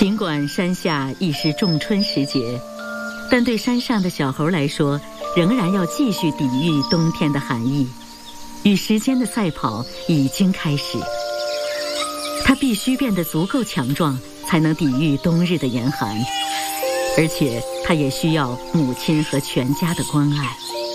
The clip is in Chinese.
尽管山下已是仲春时节，但对山上的小猴来说，仍然要继续抵御冬天的寒意。与时间的赛跑已经开始，它必须变得足够强壮，才能抵御冬日的严寒，而且它也需要母亲和全家的关爱。